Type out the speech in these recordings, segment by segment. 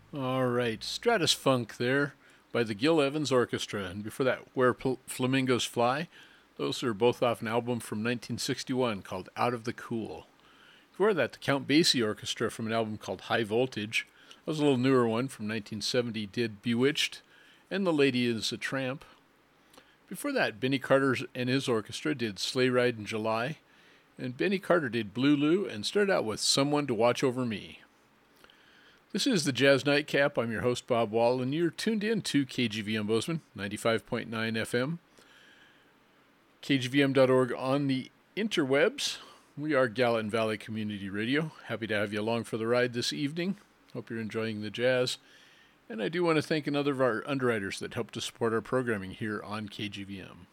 All right, Stratus Funk there by the Gil Evans Orchestra, and before that, Where Flamingos Fly. Those are both off an album from 1961 called Out of the Cool. Before that, the Count Basie Orchestra from an album called High Voltage. That was a little newer one from 1970, did Bewitched, and The Lady is a Tramp. Before that, Benny Carter and his orchestra did Sleigh Ride in July, and Benny Carter did Blue Lou and started out with Someone to Watch Over Me. This is the Jazz Nightcap. I'm your host, Bob Wall, and you're tuned in to KGVM Bozeman, 95.9 FM, kgvm.org on the interwebs. We are Gallatin Valley Community Radio. Happy to have you along for the ride this evening. Hope you're enjoying the jazz. And I do want to thank another of our underwriters that help to support our programming here on KGVM.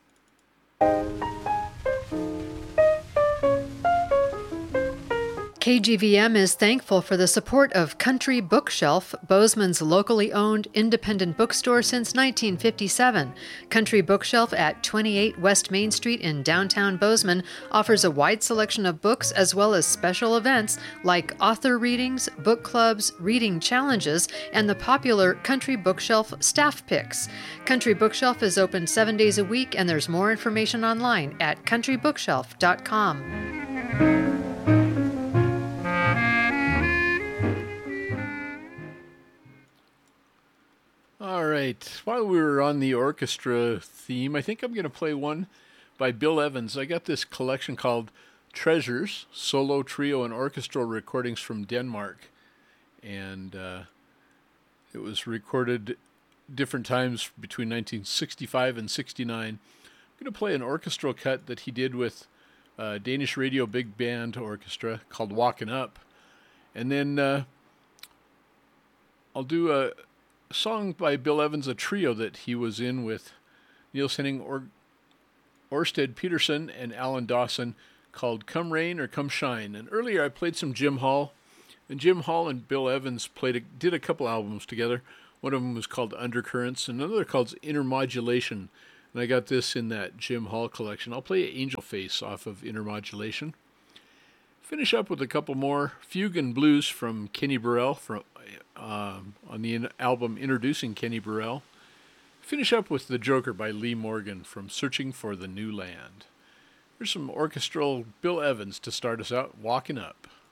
KGVM is thankful for the support of Country Bookshelf, Bozeman's locally owned independent bookstore since 1957. Country Bookshelf at 28 West Main Street in downtown Bozeman offers a wide selection of books as well as special events like author readings, book clubs, reading challenges, and the popular Country Bookshelf staff picks. Country Bookshelf is open 7 days a week, and there's more information online at countrybookshelf.com. All right, while we were on the orchestra theme, I think I'm going to play one by Bill Evans. I got this collection called Treasures, Solo, Trio, and Orchestral Recordings from Denmark. And it was recorded different times between 1965 and 69. I'm going to play an orchestral cut that he did with Danish Radio Big Band Orchestra called Walkin' Up. And then I'll do a song by Bill Evans, a trio that he was in with Niels Henning Orsted Peterson and Alan Dawson, called Come Rain or Come Shine. And earlier I played some Jim Hall, and Jim Hall and Bill Evans did a couple albums together. One of them was called Undercurrents, and another called Intermodulation. And I got this in that Jim Hall collection. I'll play Angel Face off of Intermodulation. Finish up with a couple more Fugue and Blues from Kenny Burrell on the album Introducing Kenny Burrell. Finish up with The Joker by Lee Morgan from Searching for the New Land. Here's some orchestral Bill Evans to start us out, Walking Up.